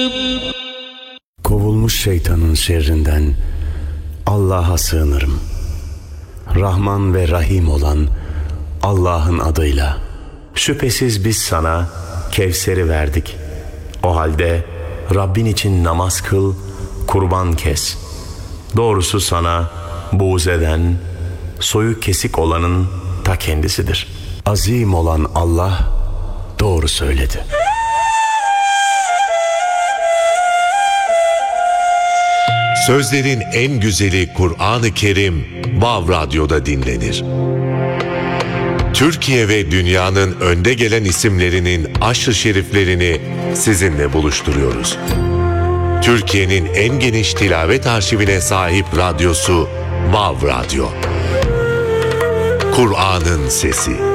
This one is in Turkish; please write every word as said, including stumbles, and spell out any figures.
Kovulmuş şeytanın şerrinden Allah'a sığınırım. Rahman ve Rahim olan Allah'ın adıyla. Şüphesiz biz sana Kevser'i verdik. O halde Rabbin için namaz kıl, kurban kes. Doğrusu sana buğz eden, soyu kesik olanın ta kendisidir. Azim olan Allah doğru söyledi. Sözlerin en güzeli Kur'an-ı Kerim Vav Radyo'da dinlenir. Türkiye ve dünyanın önde gelen isimlerinin aşk-ı şeriflerini sizinle buluşturuyoruz. Türkiye'nin en geniş tilavet arşivine sahip radyosu Vav Radyo. Kur'an'ın sesi.